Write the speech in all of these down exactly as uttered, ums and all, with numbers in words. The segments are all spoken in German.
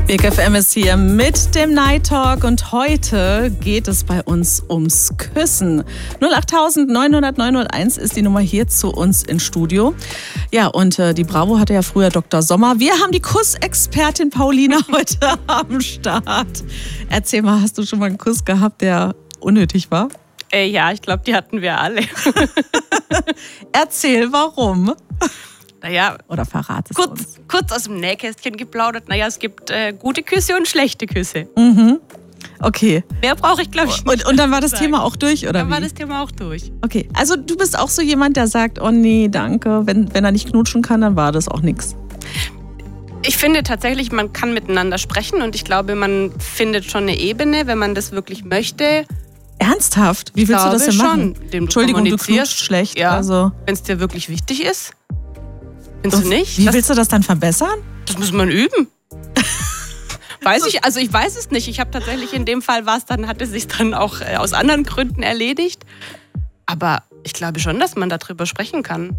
Big F M ist hier mit dem Night Talk und heute geht es bei uns ums Küssen. null acht neun null null neun null eins ist die Nummer hier zu uns ins Studio. Ja, und äh, die Bravo hatte ja früher Doktor Sommer. Wir haben die Kussexpertin Paulina heute am Start. Erzähl mal, hast du schon mal einen Kuss gehabt, der unnötig war? Äh, ja, ich glaube, die hatten wir alle. Erzähl, warum? Naja, oder verrat es kurz, uns. Kurz aus dem Nähkästchen geplaudert. Naja, es gibt äh, gute Küsse und schlechte Küsse. Mhm. Okay. Mehr brauche ich, glaube ich, nicht. Und, und dann war das sagen. Thema auch durch, oder Dann wie? war das Thema auch durch. Okay, also du bist auch so jemand, der sagt, oh nee, danke. Wenn, wenn er nicht knutschen kann, dann war das auch nichts. Ich finde tatsächlich, man kann miteinander sprechen und ich glaube, man findet schon eine Ebene, wenn man das wirklich möchte. Ernsthaft? Wie willst du das denn machen? Schon. Du Entschuldigung, du knutschst schlecht. Ja, also. wenn es dir wirklich wichtig ist. Findest du nicht? Wie das, willst du das dann verbessern? Das muss man üben. Weiß ich, also ich weiß es nicht. Ich habe tatsächlich in dem Fall was, dann hat es sich dann auch äh, aus anderen Gründen erledigt. Aber ich glaube schon, dass man darüber sprechen kann.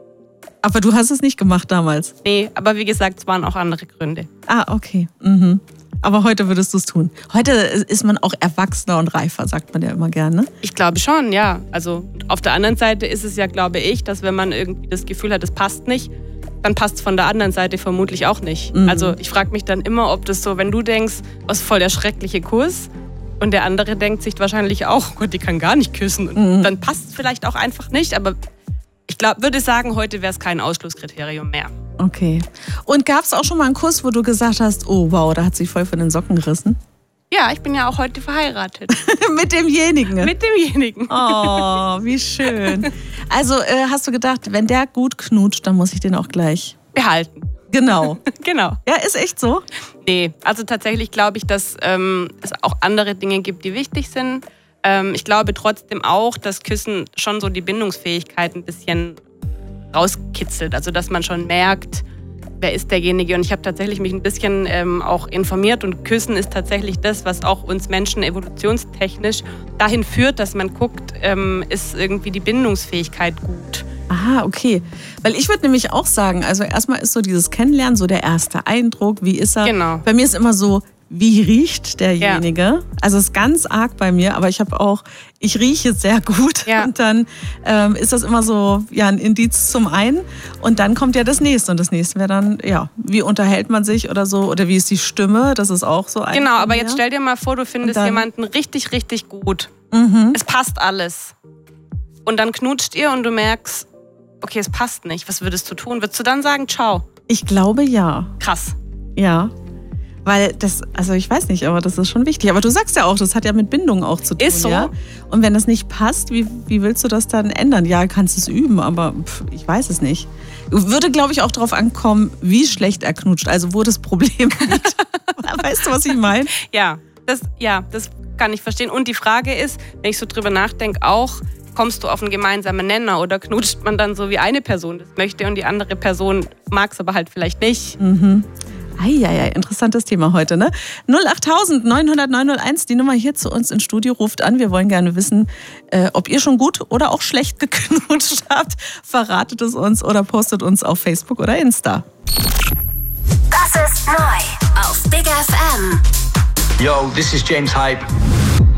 Aber du hast es nicht gemacht damals? Nee, aber wie gesagt, es waren auch andere Gründe. Ah, okay. Mhm. Aber heute würdest du es tun. Heute ist man auch erwachsener und reifer, sagt man ja immer gerne. Ich glaube schon, ja. Also auf der anderen Seite ist es ja, glaube ich, dass wenn man irgendwie das Gefühl hat, es passt nicht, dann passt es von der anderen Seite vermutlich auch nicht. Mhm. Also ich frage mich dann immer, ob das so, wenn du denkst, was voll der schreckliche Kuss und der andere denkt sich wahrscheinlich auch, oh Gott, die kann gar nicht küssen. Und mhm. dann passt es vielleicht auch einfach nicht, aber ich glaube, würde sagen, heute wäre es kein Ausschlusskriterium mehr. Okay. Und gab es auch schon mal einen Kuss, wo du gesagt hast, oh wow, da hat sie voll von den Socken gerissen? Ja, ich bin ja auch heute verheiratet. Mit demjenigen? Mit demjenigen. Oh, wie schön. Also äh, hast du gedacht, wenn der gut knutscht, dann muss ich den auch gleich behalten. Genau. Genau. Ja, ist echt so? Nee, also tatsächlich glaube ich, dass ähm, es auch andere Dinge gibt, die wichtig sind. Ähm, ich glaube trotzdem auch, dass Küssen schon so die Bindungsfähigkeit ein bisschen rauskitzelt. Also dass man schon merkt, wer ist derjenige. Und ich habe tatsächlich mich ein bisschen ähm, auch informiert und Küssen ist tatsächlich das, was auch uns Menschen evolutionstechnisch dahin führt, dass man guckt, ähm, ist irgendwie die Bindungsfähigkeit gut. Aha, okay. Weil ich würde nämlich auch sagen, also erstmal ist so dieses Kennenlernen, so der erste Eindruck, wie ist er? Genau. Bei mir ist immer so, wie riecht derjenige? Ja. Also es ist ganz arg bei mir, aber ich habe auch, ich rieche sehr gut. Ja. Und dann ähm, ist das immer so ja, ein Indiz zum einen. Und dann kommt ja das nächste. Und das nächste wäre dann, ja, wie unterhält man sich oder so? Oder wie ist die Stimme? Das ist auch so ein. Genau, aber jetzt stell dir mal vor, du findest dann jemanden richtig, richtig gut. Mhm. Es passt alles. Und dann knutscht ihr und du merkst, okay, es passt nicht. Was würdest du tun? Würdest du dann sagen, ciao? Ich glaube, ja. Krass. Ja. Weil das, also ich weiß nicht, aber das ist schon wichtig. Aber du sagst ja auch, das hat ja mit Bindung auch zu tun. Ist so. Ja? Und wenn das nicht passt, wie, wie willst du das dann ändern? Ja, kannst du es üben, aber pff, ich weiß es nicht. Würde, glaube ich, auch darauf ankommen, wie schlecht er knutscht, also wo das Problem liegt. Weißt du, was ich meine? Ja das, ja, das kann ich verstehen. Und die Frage ist, wenn ich so drüber nachdenke, auch, kommst du auf einen gemeinsamen Nenner oder knutscht man dann so, wie eine Person das möchte und die andere Person mag es aber halt vielleicht nicht? Mhm. Eieiei, interessantes Thema heute, ne? null acht neun null null neun null eins, die Nummer hier zu uns ins Studio, ruft an. Wir wollen gerne wissen, äh, ob ihr schon gut oder auch schlecht geknutscht habt. Verratet es uns oder postet uns auf Facebook oder Insta. Das ist neu auf Big F M. Yo, this is James Hype.